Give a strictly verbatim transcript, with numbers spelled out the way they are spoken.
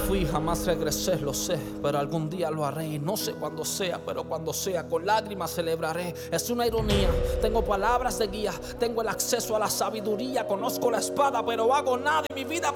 fui, jamás regresé, lo sé, pero algún día lo haré. Y no sé cuándo sea, pero cuando sea, con lágrimas celebraré. Es una ironía, tengo palabras de guía, tengo el acceso a la sabiduría. Conozco la espada, pero hago nada y mi vida